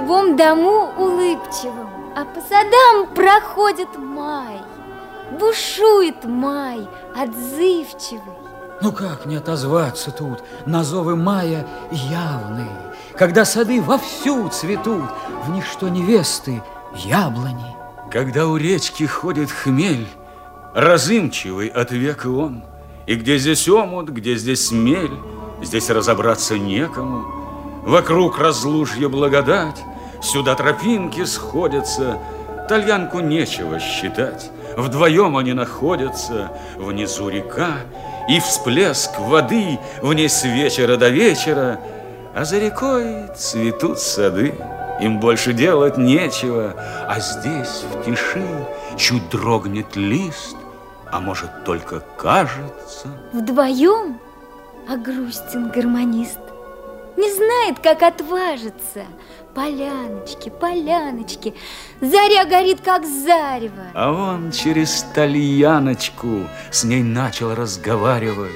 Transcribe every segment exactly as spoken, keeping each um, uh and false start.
любом дому улыбчивом, а по садам проходит май, бушует май отзывчивый. Ну как не отозваться тут на зовы мая явные, когда сады вовсю цветут, в ничто невесты яблони. Когда у речки ходит хмель, разымчивый от века он, и где здесь омут, где здесь мель, здесь разобраться некому. Вокруг разлужья благодать, сюда тропинки сходятся, тальянку нечего считать. Вдвоем они находятся, внизу река, и всплеск воды в ней с вечера до вечера, а за рекой цветут сады, им больше делать нечего, а здесь в тиши чуть дрогнет лист, а может только кажется. Вдвоем, а грустен гармонист, не знает, как отважиться. Поляночки, поляночки, заря горит, как зарево. А он через тальяночку с ней начал разговаривать.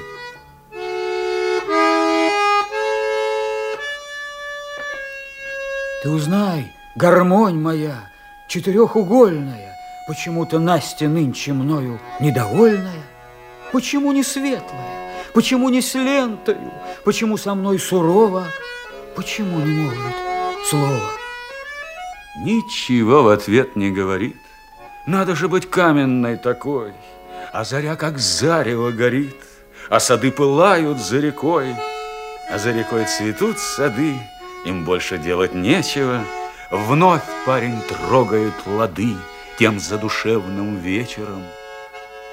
Ты узнай, гармонь моя четырехугольная, почему-то Настя нынче мною недовольная? Почему не светлая? Почему не с лентою? Почему со мной сурова? Почему не молвит слово? Ничего в ответ не говорит. Надо же быть каменной такой. А заря как зарево горит, а сады пылают за рекой. А за рекой цветут сады, им больше делать нечего. Вновь парень трогает лады тем задушевным вечером.